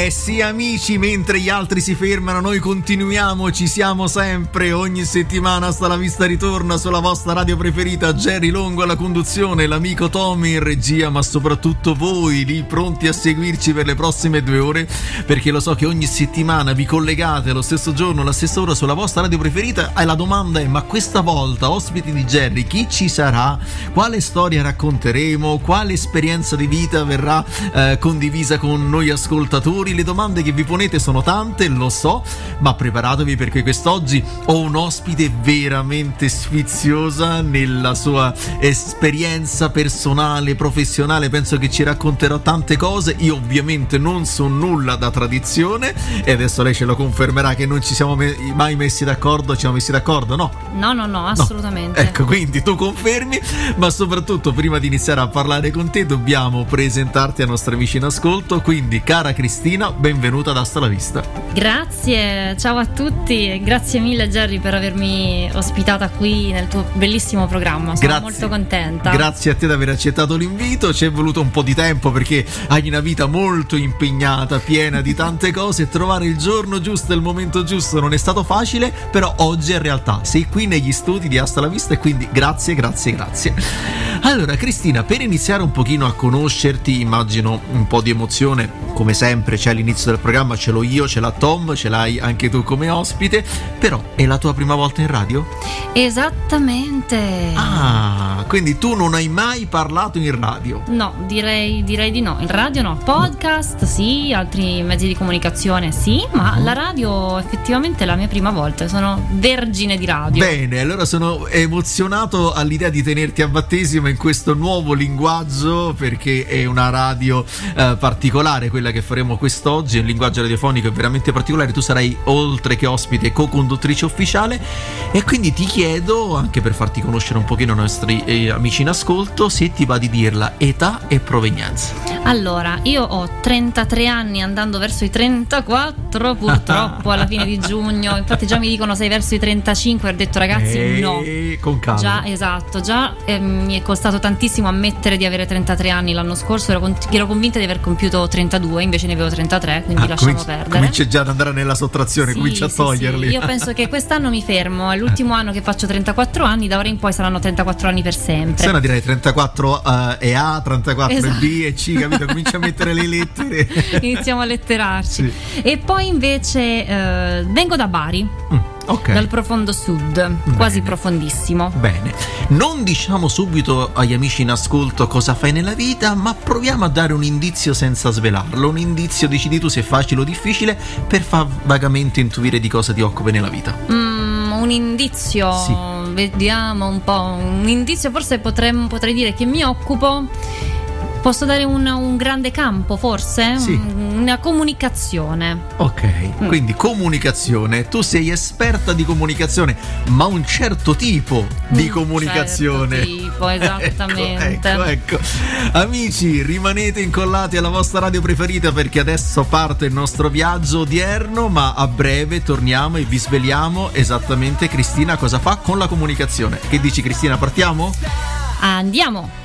Eh sì amici, mentre gli altri si fermano noi continuiamo, ci siamo sempre, ogni settimana Hasta la Vista ritorna sulla vostra radio preferita. Jerry Longo alla conduzione, l'amico Tommy in regia, ma soprattutto voi lì pronti a seguirci per le prossime 2 ore, perché lo so che ogni settimana vi collegate lo stesso giorno, alla stessa ora sulla vostra radio preferita e la domanda è: ma questa volta ospiti di Jerry chi ci sarà? Quale storia racconteremo? Quale esperienza di vita verrà condivisa con noi ascoltatori? Le domande che vi ponete sono tante, lo so, ma preparatevi perché quest'oggi ho un ospite veramente sfiziosa nella sua esperienza personale, professionale. Penso che ci racconterà tante cose. Io ovviamente non so nulla da tradizione e adesso lei ce lo confermerà che non ci siamo mai messi d'accordo. Ci siamo messi d'accordo? No, assolutamente. No. Ecco, quindi tu confermi, ma soprattutto prima di iniziare a parlare con te dobbiamo presentarti ai nostri amici in ascolto. Quindi cara Cristina, benvenuta ad Hasta la Vista. Grazie, ciao a tutti e grazie mille Jerry per avermi ospitata qui nel tuo bellissimo programma. Sono molto contenta. Grazie a te di aver accettato l'invito. Ci è voluto un po' di tempo perché hai una vita molto impegnata, piena di tante cose, e trovare il giorno giusto e il momento giusto non è stato facile, però oggi in realtà sei qui negli studi di Hasta la Vista e quindi grazie. Allora Cristina, per iniziare un pochino a conoscerti, immagino un po' di emozione come sempre c'è all'inizio del programma, ce l'ho io, ce l'ha Tom, ce l'hai anche tu come ospite, però è la tua prima volta in radio? Esattamente. Ah, quindi tu non hai mai parlato in radio? No, direi di no. In radio no, podcast sì, altri mezzi di comunicazione sì, ma la radio effettivamente è la mia prima volta, sono vergine di radio. Bene, allora sono emozionato all'idea di tenerti a battesimo in questo nuovo linguaggio, perché è una radio particolare quella che faremo quest'oggi, un linguaggio radiofonico veramente particolare. Tu sarai, oltre che ospite, co-conduttrice ufficiale, e quindi ti chiedo, anche per farti conoscere un pochino i nostri amici in ascolto, se ti va di dirla età e provenienza. Allora, io ho 33 anni andando verso i 34 purtroppo alla fine di giugno, infatti già mi dicono sei verso i 35, ho detto ragazzi no, con calma. Già, esatto, mi è costato tantissimo ammettere di avere 33 anni l'anno scorso, ero convinta di aver compiuto 32, invece ne avevo 33, quindi lasciamo perdere. Comincia già ad andare nella sottrazione, comincia a toglierli. Sì. Io penso che quest'anno mi fermo, è l'ultimo anno che faccio 34 anni, da ora in poi saranno 34 anni per sempre. Se no direi 34 e A, 34 esatto. E B e C, capito? Comincia a mettere le lettere. Iniziamo a letterarci. Sì. E poi invece vengo da Bari. Okay. Dal profondo sud, quasi profondissimo. Bene, non diciamo subito agli amici in ascolto cosa fai nella vita, ma proviamo a dare un indizio senza svelarlo. Un indizio, decidi tu se è facile o difficile, per far vagamente intuire di cosa ti occupi nella vita. Un indizio? Sì. Vediamo un po'. Un indizio, forse potrei dire che mi occupo. Posso dare un grande campo, forse? Sì. Una comunicazione. Ok, quindi comunicazione. Tu sei esperta di comunicazione, ma un certo tipo di comunicazione. Certo tipo, esattamente. Ecco. Amici, rimanete incollati alla vostra radio preferita perché adesso parte il nostro viaggio odierno, ma a breve torniamo e vi sveliamo esattamente Cristina cosa fa con la comunicazione. Che dici Cristina, partiamo? Andiamo!